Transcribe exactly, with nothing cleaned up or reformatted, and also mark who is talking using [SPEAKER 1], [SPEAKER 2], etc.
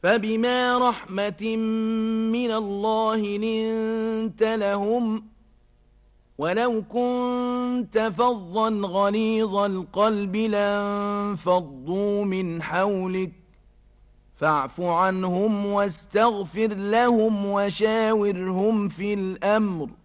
[SPEAKER 1] فبما رحمة من الله لنت لهم ولو كنت فظا غليظ القلب لانفضوا من حولك فاعف عنهم واستغفر لهم وشاورهم في الأمر